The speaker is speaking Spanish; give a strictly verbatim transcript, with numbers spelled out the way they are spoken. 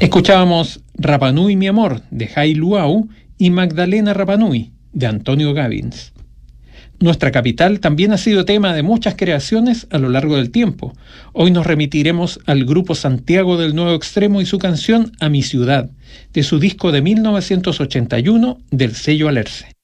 Escuchábamos Rapa Nui mi amor de Jai Luau y Magdalena Rapa Nui de Antonio Gavins. Nuestra capital también ha sido tema de muchas creaciones a lo largo del tiempo. Hoy nos remitiremos al grupo Santiago del Nuevo Extremo y su canción A mi ciudad, de su disco de mil novecientos ochenta y uno del sello Alerce.